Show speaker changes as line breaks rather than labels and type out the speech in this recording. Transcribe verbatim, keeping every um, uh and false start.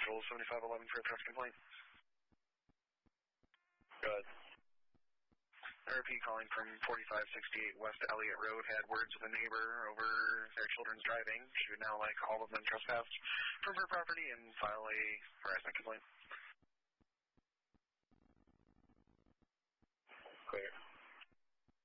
Control seventy-five eleven for a trust complaint.
Good.
R P calling from forty-five sixty-eight West Elliott Road had words with a neighbor over their children's driving. She would now like all of them trespassed from her property and file a harassment complaint.